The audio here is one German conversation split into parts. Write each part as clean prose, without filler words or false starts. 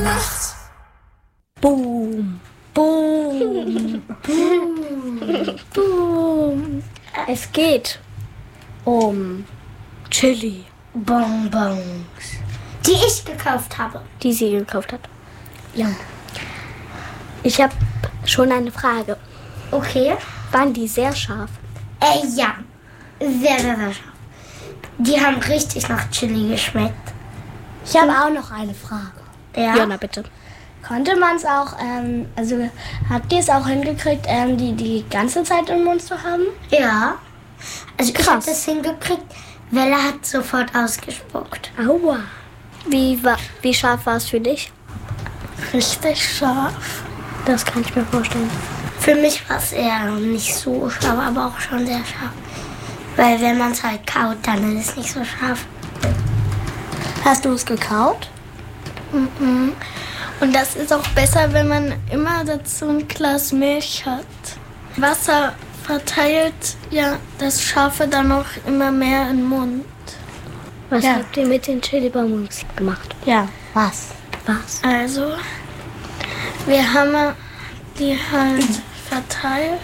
nachts. Boom, boom, boom, boom. Es geht um Chili-Bonbons, die ich gekauft habe. Die sie gekauft hat. Ja. Ich habe schon eine Frage. Okay. Waren die sehr scharf? Ja. Sehr, sehr, sehr scharf. Die haben richtig nach Chili geschmeckt. Ich habe auch noch eine Frage. Ja? Ja, na bitte. Konnte man es auch, also habt ihr es auch hingekriegt, die ganze Zeit im Mund zu haben? Ja. Also ich Krass. habe das hingekriegt. Welle hat sofort ausgespuckt. Aua. Wie scharf war es für dich? Richtig scharf. Das kann ich mir vorstellen. Für mich war es eher nicht so scharf, aber auch schon sehr scharf. Weil wenn man es halt kaut, dann ist es nicht so scharf. Hast du es gekaut? Mhm. Und das ist auch besser, wenn man immer dazu ein Glas Milch hat. Wasser verteilt ja das Scharfe dann auch immer mehr im Mund. Was Ja. habt ihr mit den Chili-Bonbons gemacht? Ja. Was? Also, wir haben die halt verteilt.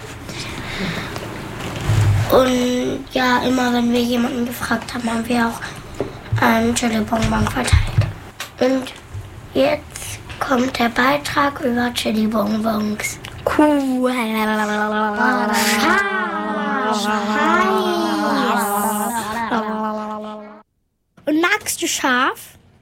Und ja, immer wenn wir jemanden gefragt haben, haben wir auch einen Chili-Bonbon verteilt. Und jetzt kommt der Beitrag über Chili-Bonbons. Cool. Und magst du scharf?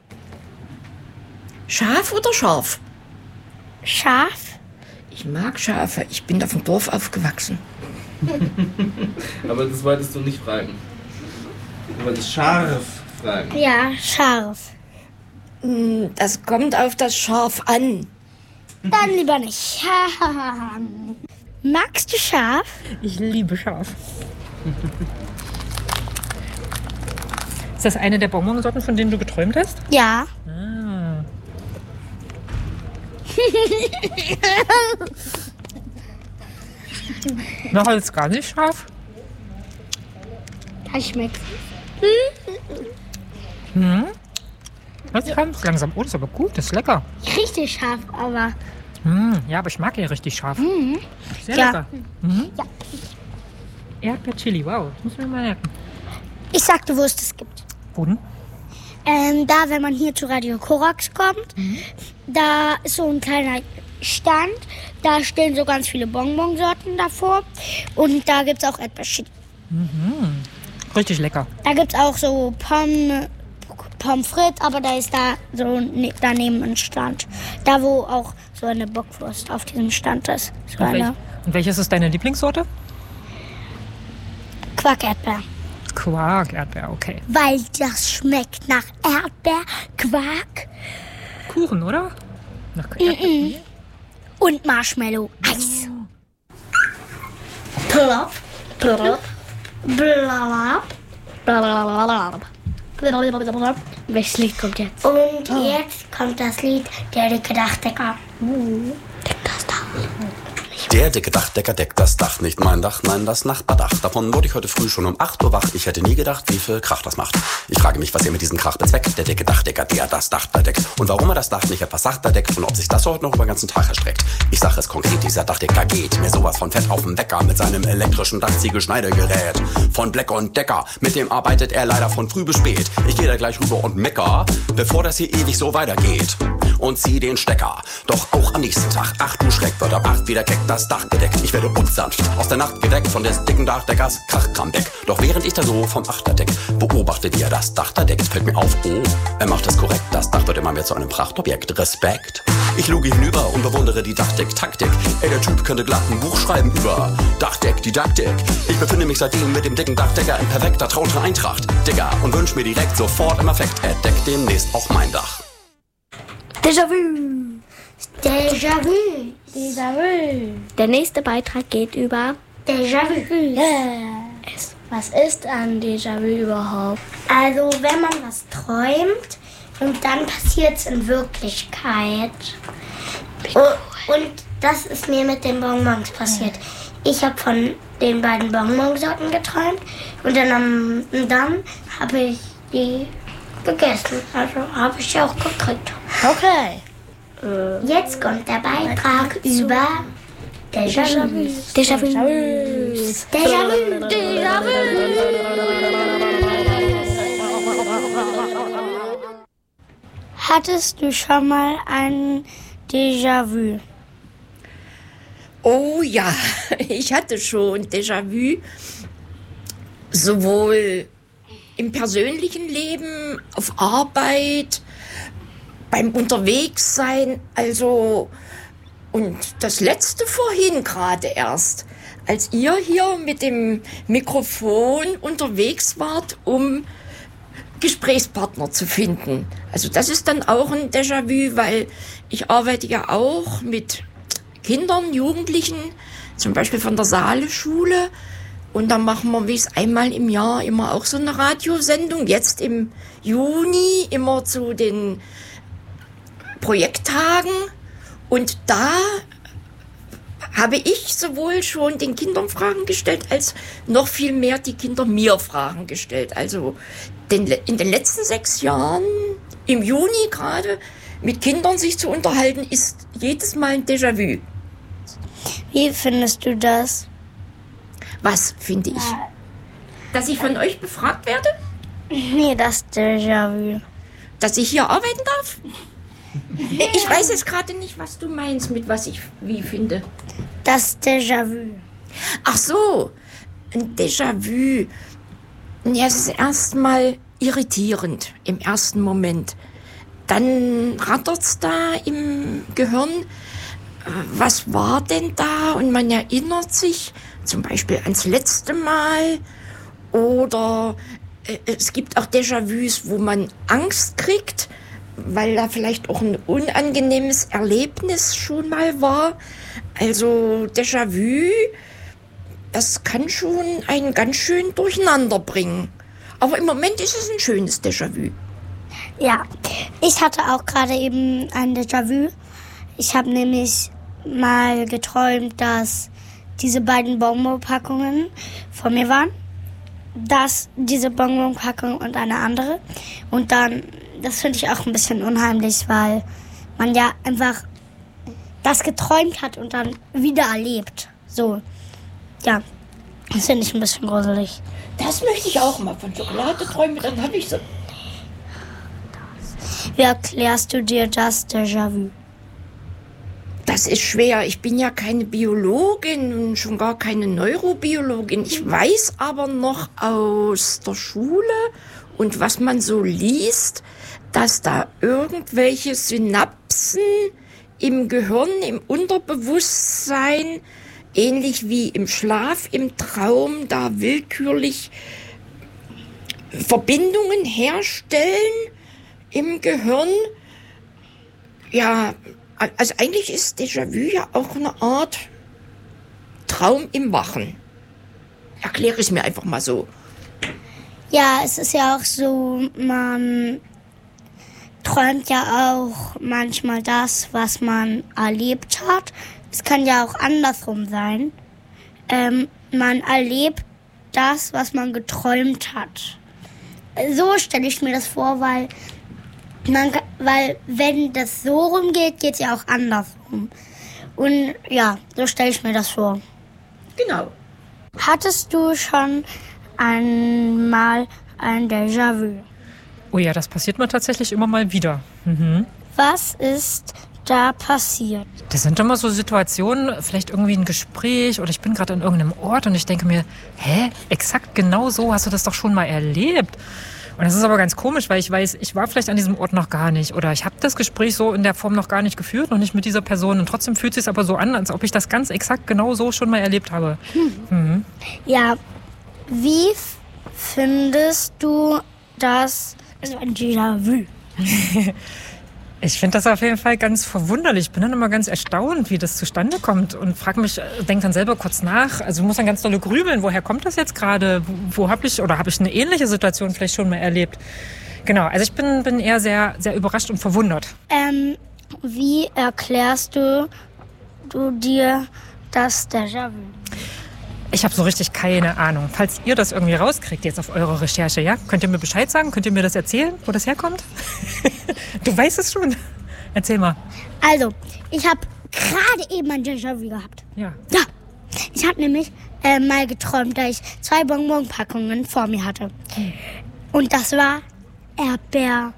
Scharf oder scharf? Scharf? Ich mag Schafe. Ich bin auf dem Dorf aufgewachsen. Aber das wolltest du nicht fragen. Du wolltest scharf fragen. Ja, scharf. Das kommt auf das Schaf an. Dann lieber nicht. Magst du scharf? Ich liebe scharf. Ist das eine der Bonbonsorten, von denen du geträumt hast? Ja. Ah. Noch als gar nicht scharf? Das schmeckt. Das kommt langsam. Oh, das ist aber gut, das ist lecker. Richtig scharf, aber. Ja, aber ich mag ja richtig scharf. Sehr Ja. lecker. Ja. Erdbeer-Chili, wow, das muss man mal merken. Ich sagte, wo es das gibt. Wo denn? Da, wenn man hier zu Radio Korax kommt, da ist so ein kleiner Stand. Da stehen so ganz viele Bonbonsorten davor. Und da gibt es auch Erdbeerchili. Richtig lecker. Da gibt es auch so Pommes frites, aber da ist da so daneben ein Stand. Da, wo auch so eine Bockwurst auf diesem Stand ist. So eine Und welches ist deine Lieblingssorte? Quark-Erdbeer. Quark-Erdbeer, okay. Weil das schmeckt nach Erdbeerquark Kuchen, oder? Nach Erdbeer. und Marshmallow-Eis. Plop, plop, blab. Welches Lied kommt jetzt? Und jetzt kommt das Lied Der dicke Dachdecker. Der dicke Dachdecker deckt das Dach, nicht mein Dach, nein, das Nachbardach. Davon wurde ich heute früh schon um 8 Uhr wach. Ich hätte nie gedacht, wie viel Krach das macht. Ich frage mich, was ihr mit diesem Krach bezweckt. Der dicke Dachdecker, der das Dach da deckt. Und warum er das Dach nicht etwas sachter deckt und ob sich das heute noch über den ganzen Tag erstreckt. Ich sage es konkret, dieser Dachdecker geht mir sowas von fett auf den Wecker mit seinem elektrischen Dachziegelschneidegerät. Von Bleck und Decker, mit dem arbeitet er leider von früh bis spät. Ich gehe da gleich rüber und mecker, bevor das hier ewig so weitergeht. Und zieh den Stecker. Doch auch am nächsten Tag, ach du Schreck, wird ab 8 wieder keck das Dach gedeckt. Ich werde unsanft aus der Nacht gedeckt von des dicken Dachdeckers Krachkramdeck. Doch während ich da so vom Achterdeck beobachte, wie er das Dach da deckt, fällt mir auf, oh, er macht es korrekt. Das Dach wird immer mehr zu einem Prachtobjekt. Respekt. Ich luge hinüber und bewundere die Dachdeck-Taktik. Ey, der Typ könnte glatt ein Buch schreiben über Dachdeck, Didaktik. Ich befinde mich seitdem mit dem dicken Dachdecker in perfekter trauter Eintracht. Digga, und wünsch mir direkt sofort im Affekt, er deckt demnächst auch mein Dach. Déjà-vu. Déjà-vu. Déjà-vu. Der nächste Beitrag geht über Déjà-vu. Was ist ein Déjà-vu überhaupt? Also, wenn man was träumt und dann passiert es in Wirklichkeit. Und das ist mir mit den Bonbons passiert. Ich habe von den beiden Bonbonsorten geträumt und dann habe ich die gegessen. Also habe ich sie auch gekriegt. Okay. Jetzt kommt der Beitrag über Déjà-vu. Hattest du schon mal ein Déjà-vu? Oh ja, ich hatte schon Déjà-vu, sowohl im persönlichen Leben, auf Arbeit, beim Unterwegssein, also und das letzte vorhin gerade erst, als ihr hier mit dem Mikrofon unterwegs wart, um Gesprächspartner zu finden. Also das ist dann auch ein Déjà-vu, weil ich arbeite ja auch mit Kindern, Jugendlichen, zum Beispiel von der Saale-Schule. Und dann machen wir, wie es einmal im Jahr, immer auch so eine Radiosendung. Jetzt im Juni immer zu den Projekttagen. Und da habe ich sowohl schon den Kindern Fragen gestellt, als noch viel mehr die Kinder mir Fragen gestellt. Also in den letzten 6 Jahren, im Juni gerade, mit Kindern sich zu unterhalten, ist jedes Mal ein Déjà-vu. Wie findest du das? Was finde ich? Dass ich von euch befragt werde? Nee, das Déjà-vu. Dass ich hier arbeiten darf? Ich weiß jetzt gerade nicht, was du meinst, mit was ich wie finde. Das Déjà-vu. Ach so, ein Déjà-vu. Ja, es ist erstmal irritierend im ersten Moment. Dann rattert's da im Gehirn. Was war denn da? Und man erinnert sich zum Beispiel ans letzte Mal. Oder es gibt auch Déjà-vus, wo man Angst kriegt, weil da vielleicht auch ein unangenehmes Erlebnis schon mal war. Also Déjà-vu, das kann schon einen ganz schön durcheinander bringen. Aber im Moment ist es ein schönes Déjà-vu. Ja, ich hatte auch gerade eben ein Déjà-vu. Ich habe nämlich mal geträumt, dass diese beiden Bonbonpackungen vor mir waren. Diese Bonbonpackung und eine andere. Und dann, das finde ich auch ein bisschen unheimlich, weil man ja einfach das geträumt hat und dann wieder erlebt. So, ja, das finde ich ein bisschen gruselig. Das möchte ich auch mal von Schokolade träumen, dann habe ich so. Wie erklärst du dir das Déjà-vu? Das ist schwer. Ich bin ja keine Biologin und schon gar keine Neurobiologin. Ich weiß aber noch aus der Schule und was man so liest, dass da irgendwelche Synapsen im Gehirn, im Unterbewusstsein, ähnlich wie im Schlaf, im Traum, da willkürlich Verbindungen herstellen im Gehirn. Ja, also eigentlich ist Déjà-vu ja auch eine Art Traum im Wachen. Erkläre es mir einfach mal so. Ja, es ist ja auch so, man träumt ja auch manchmal das, was man erlebt hat. Es kann ja auch andersrum sein. Man erlebt das, was man geträumt hat. So stelle ich mir das vor, weil wenn das so rumgeht, geht es ja auch andersrum. Und ja, so stelle ich mir das vor. Genau. Hattest du schon einmal ein Déjà-vu? Oh ja, das passiert mir tatsächlich immer mal wieder. Mhm. Was ist da passiert? Das sind immer so Situationen, vielleicht irgendwie ein Gespräch oder ich bin gerade an irgendeinem Ort und ich denke mir, exakt genau so hast du das doch schon mal erlebt. Und das ist aber ganz komisch, weil ich weiß, ich war vielleicht an diesem Ort noch gar nicht oder ich habe das Gespräch so in der Form noch gar nicht geführt, noch nicht mit dieser Person und trotzdem fühlt es sich aber so an, als ob ich das ganz exakt genau so schon mal erlebt habe. Mhm. Ja, wie findest du das ein Déjà-vu? Ich finde das auf jeden Fall ganz verwunderlich. Ich bin dann immer ganz erstaunt, wie das zustande kommt und frage mich, denke dann selber kurz nach. Also ich muss dann ganz dolle grübeln, woher kommt das jetzt gerade? Wo habe ich eine ähnliche Situation vielleicht schon mal erlebt? Genau, also ich bin eher sehr, sehr überrascht und verwundert. Wie erklärst du dir das Déjà-vu? Ich habe so richtig keine Ahnung. Falls ihr das irgendwie rauskriegt jetzt auf eurer Recherche, ja? Könnt ihr mir Bescheid sagen? Könnt ihr mir das erzählen, wo das herkommt? Du weißt es schon. Erzähl mal. Also, ich habe gerade eben ein Déjà-vu gehabt. Ja. Ja, ich habe nämlich mal geträumt, da ich 2 Bonbonpackungen vor mir hatte. Und das war Erdbeer,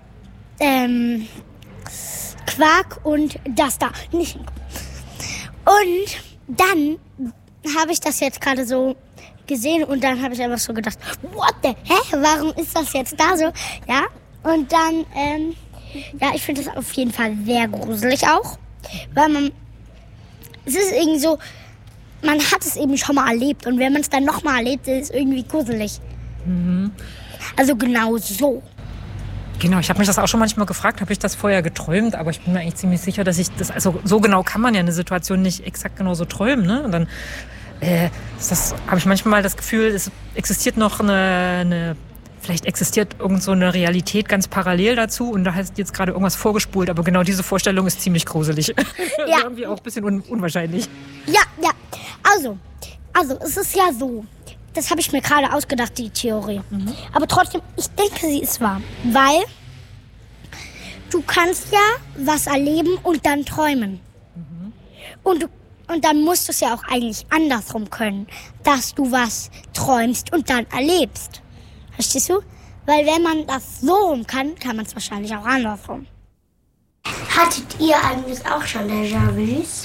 Quark und das da. Nicht. Und dann habe ich das jetzt gerade so gesehen und dann habe ich einfach so gedacht, what the, warum ist das jetzt da so? Ja, und dann, ich finde das auf jeden Fall sehr gruselig auch, weil es ist irgendwie so, man hat es eben schon mal erlebt und wenn man es dann nochmal erlebt, ist es irgendwie gruselig. Mhm. Also genau so. Genau, ich habe mich das auch schon manchmal gefragt, habe ich das vorher geträumt, aber ich bin mir eigentlich ziemlich sicher, dass ich das, also so genau kann man ja eine Situation nicht exakt genau so träumen, ne? Und dann habe ich manchmal das Gefühl, es existiert noch vielleicht existiert irgend so eine Realität ganz parallel dazu und da heißt jetzt gerade irgendwas vorgespult, aber genau diese Vorstellung ist ziemlich gruselig. Ja. Irgendwie auch ein bisschen unwahrscheinlich. Ja. Also, es ist ja so, das habe ich mir gerade ausgedacht, die Theorie. Mhm. Aber trotzdem, ich denke, sie ist wahr, weil du kannst ja was erleben und dann träumen. Mhm. Und dann musst du es ja auch eigentlich andersrum können, dass du was träumst und dann erlebst. Verstehst du? Weil wenn man das so rum kann man es wahrscheinlich auch andersrum. Hattet ihr eigentlich auch schon Déjà-vus?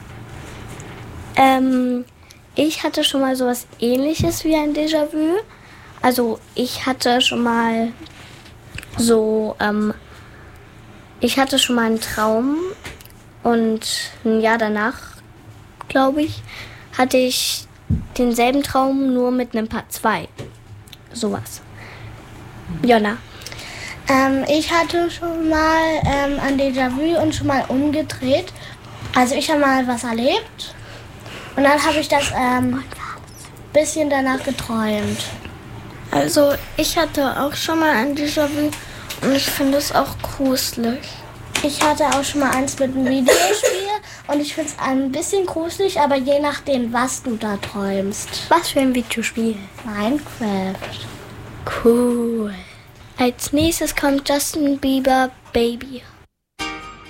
Ich hatte schon mal sowas Ähnliches wie ein Déjà-vu. Also ich hatte schon mal ich hatte schon mal einen Traum und ein Jahr danach, glaube ich, hatte ich denselben Traum, nur mit einem Part 2. Sowas. Jonna? Ich hatte schon mal ein Déjà-vu und schon mal umgedreht. Also ich habe mal was erlebt und dann habe ich das bisschen danach geträumt. Also ich hatte auch schon mal ein Déjà-vu und ich finde es auch gruselig. Ich hatte auch schon mal eins mit einem Videospiel und ich finde es ein bisschen gruselig, aber je nachdem, was du da träumst. Was für ein Videospiel? Minecraft. Cool. Als nächstes kommt Justin Bieber Baby.